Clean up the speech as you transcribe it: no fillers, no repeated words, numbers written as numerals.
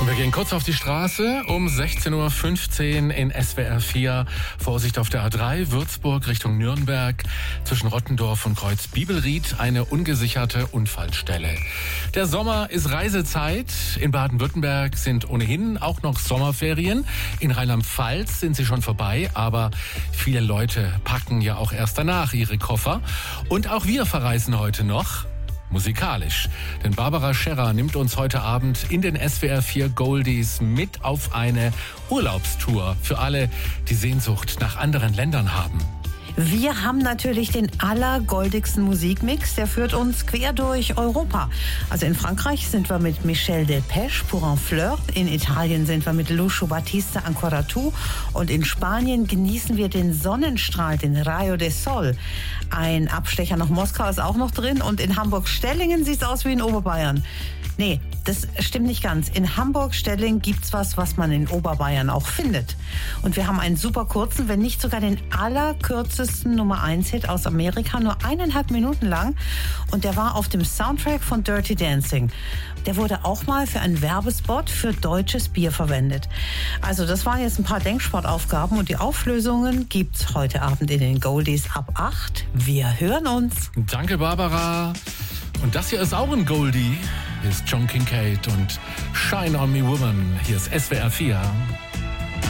Wir gehen kurz auf die Straße um 16:15 Uhr in SWR 4. Vorsicht auf der A3, Würzburg Richtung Nürnberg. Zwischen Rottendorf und Kreuz-Bibelried eine ungesicherte Unfallstelle. Der Sommer ist Reisezeit. In Baden-Württemberg sind ohnehin auch noch Sommerferien. In Rheinland-Pfalz sind sie schon vorbei, aber viele Leute packen ja auch erst danach ihre Koffer. Und auch wir verreisen heute noch. Musikalisch. Denn Barbara Scherrer nimmt uns heute Abend in den SWR 4 Goldies mit auf eine Urlaubstour für alle, die Sehnsucht nach anderen Ländern haben. Wir haben natürlich den allergoldigsten Musikmix, der führt uns quer durch Europa. Also in Frankreich sind wir mit Michel Delpech, Pour un Flirt. In Italien sind wir mit Lucio Batista, Ancora tu. Und in Spanien genießen wir den Sonnenstrahl, den Rayo de Sol. Ein Abstecher nach Moskau ist auch noch drin. Und in Hamburg-Stellingen sieht es aus wie in Oberbayern. Nee, das stimmt nicht ganz. In Hamburg-Stellingen gibt's was man in Oberbayern auch findet. Und wir haben einen super kurzen, wenn nicht sogar den allerkürzesten Nummer-1-Hit aus Amerika, nur 1,5 Minuten lang. Und der war auf dem Soundtrack von Dirty Dancing. Der wurde auch mal für einen Werbespot für deutsches Bier verwendet. Also das waren jetzt ein paar Denksportaufgaben und die Auflösungen gibt's heute Abend in den Goldies ab 8. Wir hören uns. Danke, Barbara. Und das hier ist auch ein Goldie. Hier ist John Kincade und Shine on Me Woman. Hier ist SWR 4.